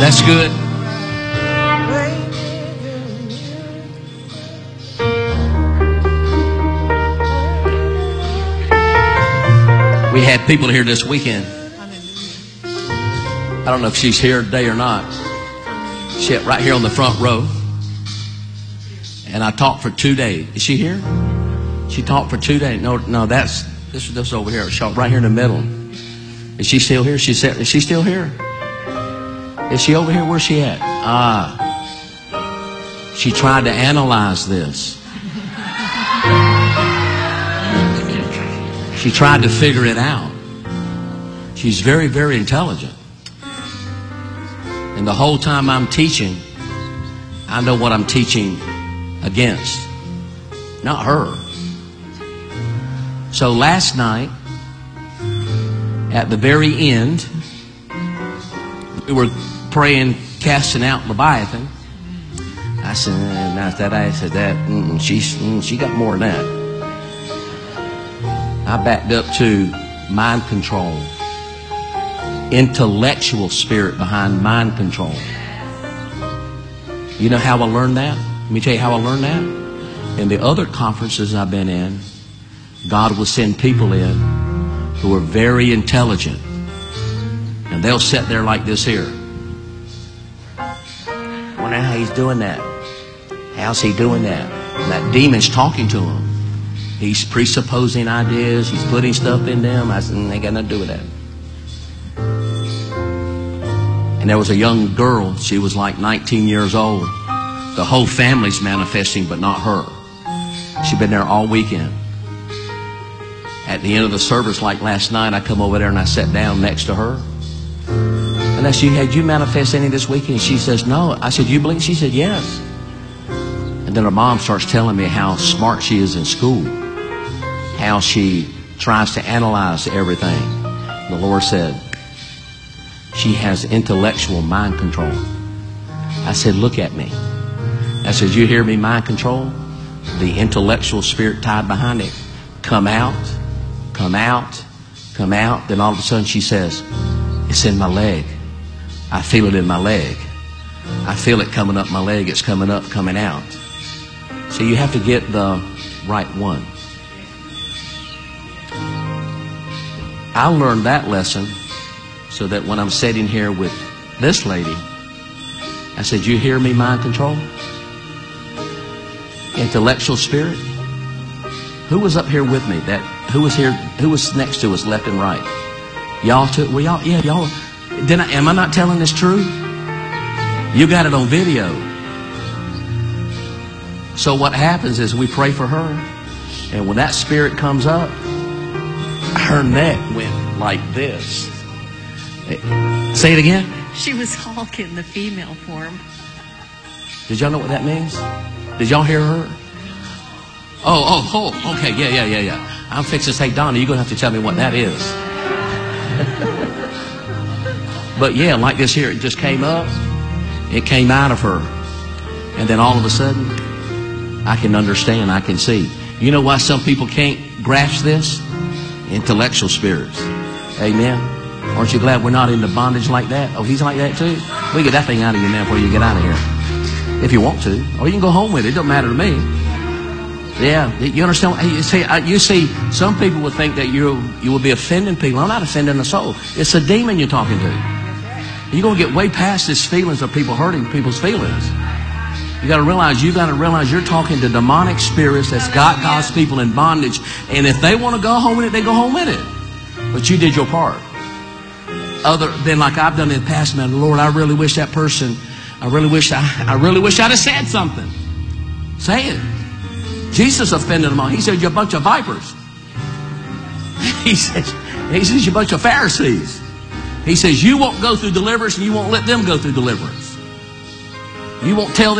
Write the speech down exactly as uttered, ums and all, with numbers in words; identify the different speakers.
Speaker 1: That's good. We had people here this weekend. I don't know if she's here today or not. She sat right here on the front row. And I talked for two days. Is she here? She talked for two days. No, no, that's this this over here. She right here in the middle. Is she still here? She said, is she still here? Is she over here? Where's she at? Ah. She tried to analyze this. She tried to figure it out. She's very, very intelligent. And the whole time I'm teaching, I know what I'm teaching against. Not her. So last night, at the very end, we were praying, casting out Leviathan. I said, eh, not that. I said that. Mm-mm, she, mm, she got more than that. I backed up to mind control. Intellectual spirit behind mind control. You know how I learned that? Let me tell you how I learned that. In the other conferences I've been in, God will send people in who are very intelligent. And they'll sit there like this here. I wonder how he's doing that. How's he doing that? And that demon's talking to him. He's presupposing ideas. He's putting stuff in them. I said, mm, ain't got nothing to do with that. And there was a young girl. She was like nineteen years old. The whole family's manifesting, but not her. She'd been there all weekend. At the end of the service, like last night, I come over there and I sat down next to her. And I said, had you manifest any this weekend? She says, no. I said, you believe? She said, yes. And then her mom starts telling me how smart she is in school. How she tries to analyze everything. The Lord said, she has intellectual mind control. I said, look at me. I said, you hear me, mind control? The intellectual spirit tied behind it. Come out, come out, come out. Then all of a sudden she says, it's in my leg. I feel it in my leg. I feel it coming up my leg. It's coming up, coming out. So you have to get the right one. I learned that lesson so that when I'm sitting here with this lady, I said, you hear me, mind control? Intellectual spirit? Who was up here with me? That who was here? Who was next to us, left and right? Y'all too? Were y'all? Yeah, y'all. Did I, am I not telling this true? You got it on video. So what happens is we pray for her, and when that spirit comes up, her neck went like this. Say it again.
Speaker 2: She was Hulk in the female form.
Speaker 1: Did y'all know what that means? Did y'all hear her? Oh, oh, oh, okay, yeah, yeah, yeah, yeah. I'm fixing to say, Donna, you're going to have to tell me what that is. But yeah, like this here, it just came up. It came out of her. And then all of a sudden, I can understand, I can see. You know why some people can't grasp this? Intellectual spirits. Amen. Aren't you glad we're not into bondage like that? Oh, he's like that too? We get that thing out of you now before you get out of here. If you want to. Or you can go home with it. It don't matter to me. Yeah, you understand? You see, you see, some people would think that you you will be offending people. I'm not offending the soul. It's a demon you're talking to. You're going to get way past this feelings of people hurting people's feelings. You got to realize, you got to realize you're talking to demonic spirits that's got God's people in bondage. And if they want to go home with it, they go home with it. But you did your part. Other than like I've done in the past, man, Lord, I really wish that person, I really wish I, I really wish I'd have said something. Say it. Jesus offended them all. He said, you're a bunch of vipers. He says, he says, you're a bunch of Pharisees. He says, you won't go through deliverance and you won't let them go through deliverance. You won't tell them.